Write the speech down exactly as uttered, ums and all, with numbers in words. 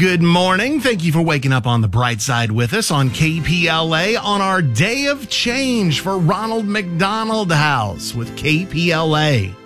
Good morning. Thank you for waking up on the bright side with us on K P L A on our day of change for Ronald McDonald House with K P L A.